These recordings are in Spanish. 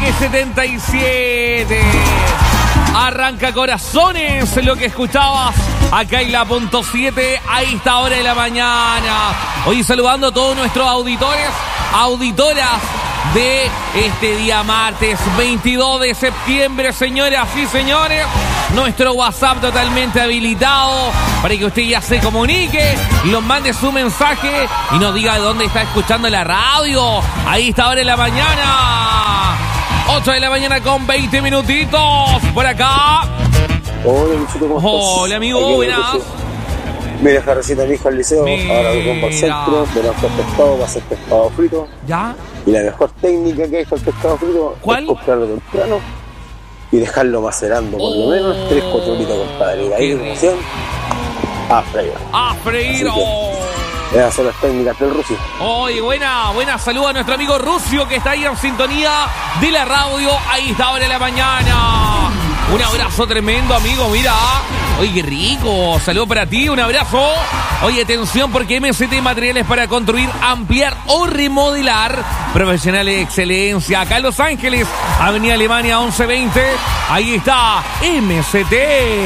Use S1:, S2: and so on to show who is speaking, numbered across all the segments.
S1: Peque 77. Arranca corazones, lo que escuchabas acá en la punto 7 a esta hora de la mañana. Hoy saludando a todos nuestros auditores, auditoras de este día martes 22 de septiembre, señoras y señores. Nuestro WhatsApp totalmente habilitado para que usted ya se comunique, nos mande su mensaje y nos diga de dónde está escuchando la radio. Ahí está ahora en la mañana. 8 de la mañana con 20 minutitos. Por acá.
S2: Hola, Luchito, ¿cómo estás?
S1: Hola, amigo, buenas.
S2: Me deja recién a mi hija al liceo. Ahora voy con el centro. De los pescado va a ser pescado frito.
S1: ¿Ya?
S2: Y la mejor técnica que hay para el pescado frito es comprarlo temprano y dejarlo macerando por lo menos 3-4 horitas, compadre. Y ahí en emoción a freír.
S1: A freír.
S2: Esas son las técnicas del Rusio.
S1: Oye, buena saludo a nuestro amigo Rusio que está ahí en sintonía de la radio. Ahí está ahora en la mañana. Un abrazo tremendo, amigo, mira. Oye, qué rico. Saludo para ti, un abrazo. Oye, atención porque MCT Materiales para construir, ampliar o remodelar. Profesionales de excelencia. Acá en Los Ángeles, Avenida Alemania 1120. Ahí está MCT.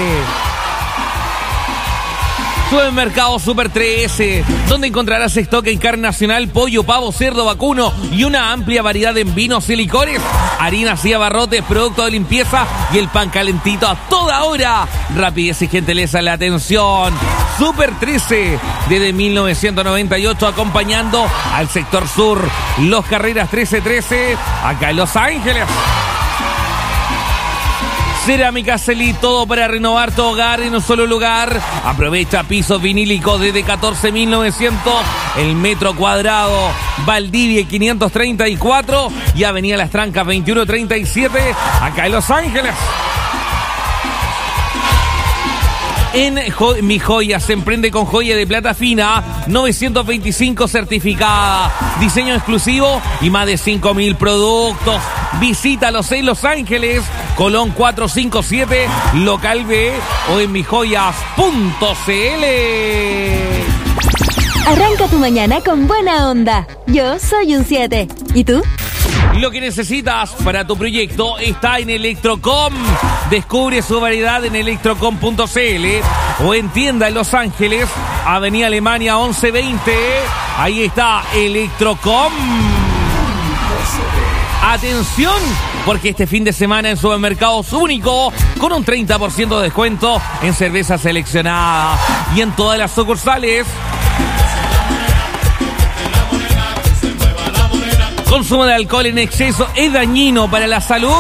S1: Supermercado Super 13, donde encontrarás stock en carne nacional, pollo, pavo, cerdo, vacuno y una amplia variedad en vinos y licores, harinas y abarrotes, productos de limpieza y el pan calentito a toda hora. Rapidez y gentileza en la atención. Super 13, desde 1998 acompañando al sector sur. Los Carreras 1313, acá en Los Ángeles. Cerámica Celí, todo para renovar tu hogar en un solo lugar. Aprovecha pisos vinílicos desde 14.900 el metro cuadrado. Valdivia 534 y Avenida Las Trancas 2137, acá en Los Ángeles. En Mi Joya se emprende con joya de plata fina, 925 certificada, diseño exclusivo y más de 5.000 productos. Visítalos en Los Ángeles, Colón 457, local B o en mijoyas.cl.
S3: Arranca tu mañana con buena onda. Yo soy un 7. ¿Y tú?
S1: Lo que necesitas para tu proyecto está en Electrocom. Descubre su variedad en electrocom.cl o en tienda en Los Ángeles, Avenida Alemania 1120. Ahí está Electrocom. Atención, porque este fin de semana en Supermercados Único, con un 30% de descuento en cerveza seleccionada y en todas las sucursales. Consumo de alcohol en exceso es dañino para la salud.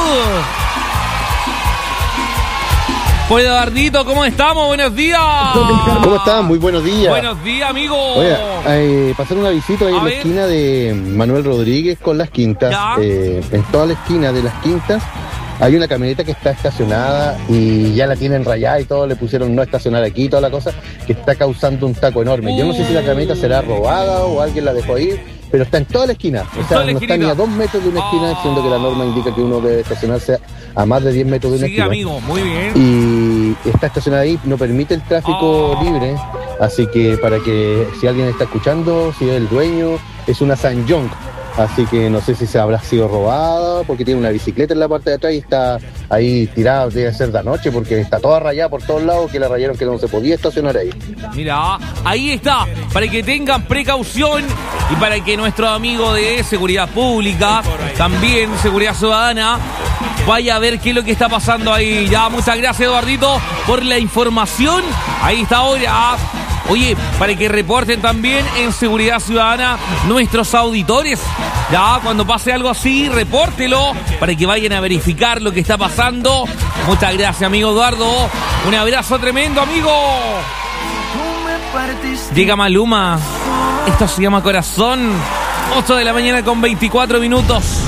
S1: Pues Eduardito, ¿cómo estamos? Buenos días.
S4: ¿Cómo están? Muy buenos días.
S1: Buenos días, amigo.
S4: Oye, pasar una visita ahí en la esquina de Manuel Rodríguez con Las Quintas. En toda la esquina de Las Quintas hay una camioneta que está estacionada y ya la tienen rayada y todo, le pusieron no estacionar aquí y toda la cosa, que está causando un taco enorme. Yo no sé si la camioneta será robada o alguien la dejó ahí, pero está en toda la esquina. O sea, no está ni a 2 metros de una esquina, siendo que la norma indica que uno debe estacionarse a más de 10 metros de una esquina.
S1: Sí, amigo, muy bien.
S4: Y está estacionada ahí, no permite el tráfico libre, así que para que si alguien está escuchando, si es el dueño, es una Sanjong. Así que no sé si se habrá sido robada, porque tiene una bicicleta en la parte de atrás y está ahí tirada, debe ser de anoche, porque está toda rayada por todos lados, que la rayaron que no se podía estacionar ahí.
S1: Mira, ahí está, para que tengan precaución y para que nuestro amigo de Seguridad Pública, también Seguridad Ciudadana, vaya a ver qué es lo que está pasando ahí. Ya, muchas gracias, Eduardito, por la información. Ahí está ahora. Oye, para que reporten también en Seguridad Ciudadana nuestros auditores. Ya, cuando pase algo así, repórtelo para que vayan a verificar lo que está pasando. Muchas gracias, amigo Eduardo. Un abrazo tremendo, amigo. Llega Maluma. Esto se llama Corazón. 8 de la mañana con 24 minutos.